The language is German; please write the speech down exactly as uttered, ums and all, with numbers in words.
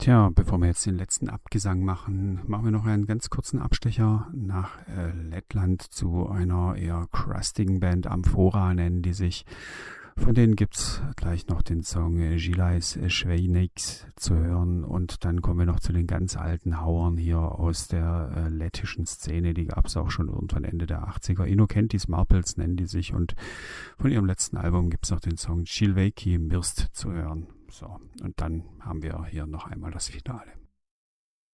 Tja, bevor wir jetzt den letzten Abgesang machen, machen wir noch einen ganz kurzen Abstecher nach äh, Lettland zu einer eher crustigen Band. Amphora nennen die sich. Von denen gibt's gleich noch den Song Žilais Švejnieks zu hören. Und dann kommen wir noch zu den ganz alten Hauern hier aus der äh, lettischen Szene. Die gab's auch schon irgendwann Ende der achtziger. Inokentis Marpels nennen die sich. Und von ihrem letzten Album gibt's noch den Song Čilveiki Mirst zu hören. So, und dann haben wir hier noch einmal das Finale.